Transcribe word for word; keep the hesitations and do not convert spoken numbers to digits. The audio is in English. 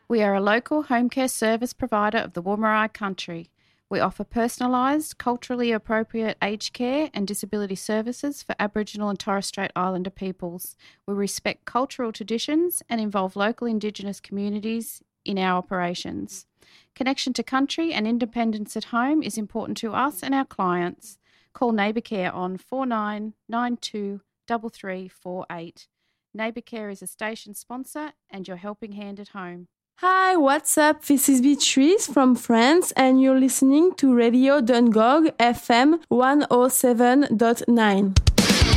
We are a local home care service provider of the Woomera country. We offer personalised, culturally appropriate aged care and disability services for Aboriginal and Torres Strait Islander peoples. We respect cultural traditions and involve local Indigenous communities in our operations. Connection to country and independence at home is important to us and our clients. Call Neighbour Care on four nine nine two three three four eight. Neighbour Care is a station sponsor and your helping hand at home. Hi, what's up? This is Beatrice from France, and you're listening to Radio Dungog F M one oh seven point nine.